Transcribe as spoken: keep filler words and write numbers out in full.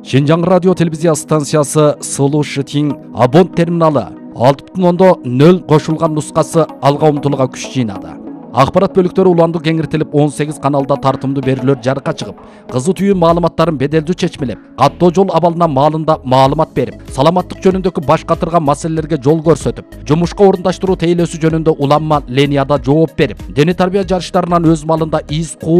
Шинжаң радио телевизия станциясы Сулу Шытин абонент терминалы алты бүтін оннан нөл қошулған нұсқасы алға ұмтылуға күш жинады. Ақпарат бөліктері уланды кеңіртіліп он сегиз каналда тартымды берүүлөр жарыққа чыгып, кызу түйүн маалыматтарын беделдүү чечмелеп, каттоо жол абалына маалында маалымат берип, саламаттык жөнүндөгү баш катырган маселелерге жол көрсөтүп, жумушка орундаштыруу тейлөөсү жөнүндө уланма линияда жооп берип, дене тарбия жарыштарынан өз малында из